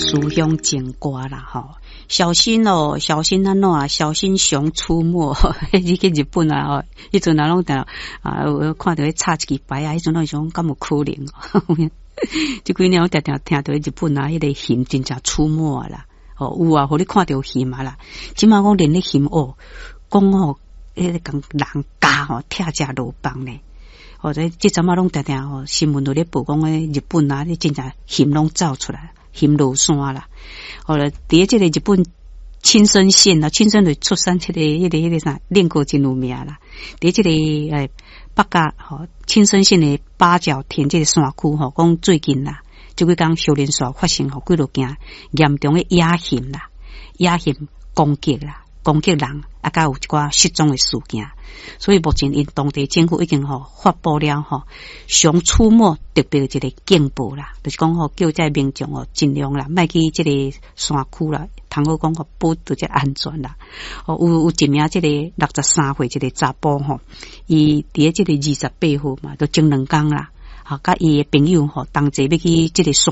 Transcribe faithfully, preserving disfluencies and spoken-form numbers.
思乡情歌啦吼，小心哦，小心安怎啊？小心熊出没。你去日本啊，吼，迄阵啊拢定啊，有看到迄插一支牌啊，迄阵拢想敢有可能哦。即几年我常常听到日本啊，迄个熊真正出没啦。哦，有啊，互你看到熊啊啦。即马讲连咧熊哦，讲哦，迄个讲人家吼拆食落棒呢。或者即阵啊拢常常吼新闻都咧报讲诶，日本啊，你真正熊拢走出来。熊落山啦，好了，伫即个日本青森县啊，青森就出产即个迄个迄个啥练过真有名啦。伫即个诶北甲吼青森县的八角田即个山区吼，讲最近啦，即几工少年所发生吼几落件严重的野熊啦，野熊攻击啦。攻击人，啊，甲有一寡失踪的事件，所以目前因当地政府已经吼发布了吼熊出没特别一个警报啦，就是讲吼叫在民众哦尽量啦，莫去即个山区啦，通好讲吼保持即安全啦。哦，有有一名即个六十三岁即个查甫吼，伊伫即个二十八岁嘛，都前两工啦，吼，甲伊的朋友吼同齐要去即个山